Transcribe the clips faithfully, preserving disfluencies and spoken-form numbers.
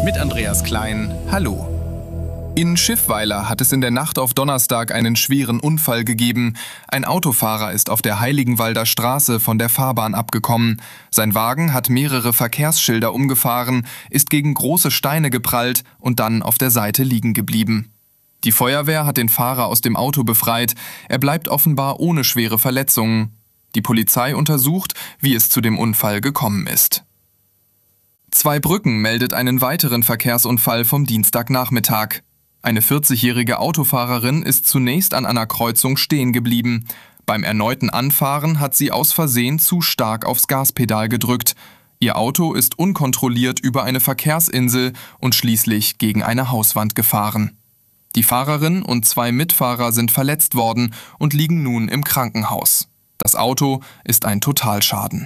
Mit Andreas Klein, hallo. In Schiffweiler hat es in der Nacht auf Donnerstag einen schweren Unfall gegeben. Ein Autofahrer ist auf der Heiligenwalder Straße von der Fahrbahn abgekommen. Sein Wagen hat mehrere Verkehrsschilder umgefahren, ist gegen große Steine geprallt und dann auf der Seite liegen geblieben. Die Feuerwehr hat den Fahrer aus dem Auto befreit. Er bleibt offenbar ohne schwere Verletzungen. Die Polizei untersucht, wie es zu dem Unfall gekommen ist. Zweibrücken meldet einen weiteren Verkehrsunfall vom Dienstagnachmittag. Eine vierzigjährige Autofahrerin ist zunächst an einer Kreuzung stehen geblieben. Beim erneuten Anfahren hat sie aus Versehen zu stark aufs Gaspedal gedrückt. Ihr Auto ist unkontrolliert über eine Verkehrsinsel und schließlich gegen eine Hauswand gefahren. Die Fahrerin und zwei Mitfahrer sind verletzt worden und liegen nun im Krankenhaus. Das Auto ist ein Totalschaden.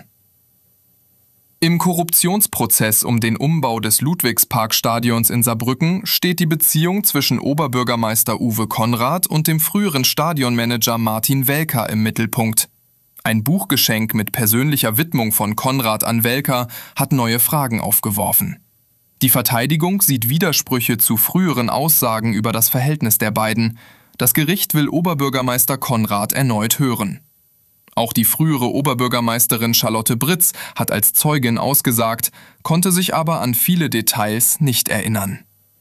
Im Korruptionsprozess um den Umbau des Ludwigsparkstadions in Saarbrücken steht die Beziehung zwischen Oberbürgermeister Uwe Konrad und dem früheren Stadionmanager Martin Welker im Mittelpunkt. Ein Buchgeschenk mit persönlicher Widmung von Konrad an Welker hat neue Fragen aufgeworfen. Die Verteidigung sieht Widersprüche zu früheren Aussagen über das Verhältnis der beiden. Das Gericht will Oberbürgermeister Konrad erneut hören. Auch die frühere Oberbürgermeisterin Charlotte Britz hat als Zeugin ausgesagt, konnte sich aber an viele Details nicht erinnern.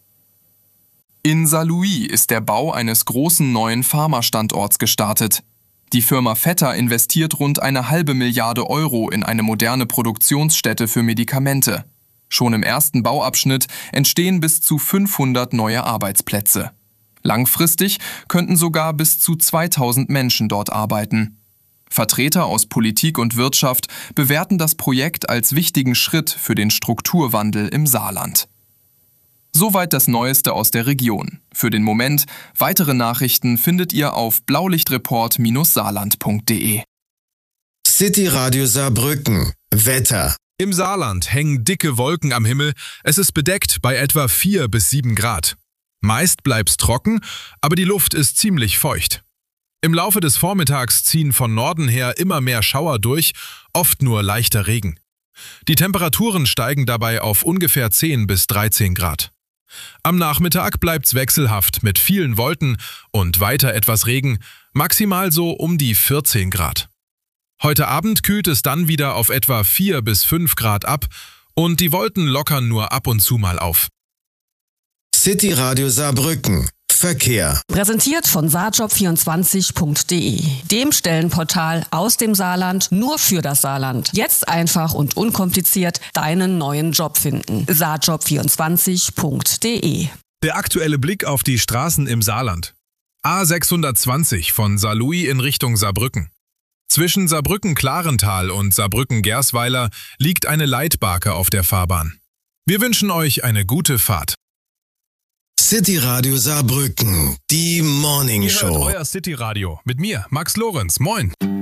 In Saarlouis ist der Bau eines großen neuen Pharma-Standorts gestartet. Die Firma Vetter investiert rund eine halbe Milliarde Euro in eine moderne Produktionsstätte für Medikamente. Schon im ersten Bauabschnitt entstehen bis zu fünfhundert neue Arbeitsplätze. Langfristig könnten sogar bis zu zweitausend Menschen dort arbeiten. Vertreter aus Politik und Wirtschaft bewerten das Projekt als wichtigen Schritt für den Strukturwandel im Saarland. Soweit das Neueste aus der Region. Für den Moment, weitere Nachrichten findet ihr auf blaulichtreport Bindestrich saarland Punkt de. City Radio Saarbrücken. Wetter. Im Saarland hängen dicke Wolken am Himmel. Es ist bedeckt bei etwa vier bis sieben Grad. Meist bleibt's trocken, aber die Luft ist ziemlich feucht. Im Laufe des Vormittags ziehen von Norden her immer mehr Schauer durch, oft nur leichter Regen. Die Temperaturen steigen dabei auf ungefähr zehn bis dreizehn Grad. Am Nachmittag bleibt's wechselhaft mit vielen Wolken und weiter etwas Regen, maximal so um die vierzehn Grad. Heute Abend kühlt es dann wieder auf etwa vier bis fünf Grad ab und die Wolken lockern nur ab und zu mal auf. City Radio Saarbrücken. Verkehr. Präsentiert von saarjob vierundzwanzig Punkt de, dem Stellenportal aus dem Saarland nur für das Saarland. Jetzt einfach und unkompliziert deinen neuen Job finden. saarjob vierundzwanzig Punkt de. Der aktuelle Blick auf die Straßen im Saarland. A sechshundertzwanzig von Saarlouis in Richtung Saarbrücken. Zwischen Saarbrücken-Klarental und Saarbrücken-Gersweiler liegt eine Leitbarke auf der Fahrbahn. Wir wünschen euch eine gute Fahrt. City Radio Saarbrücken, die Morning Ihr Show. hört euer City Radio mit mir, Max Lorenz. Moin.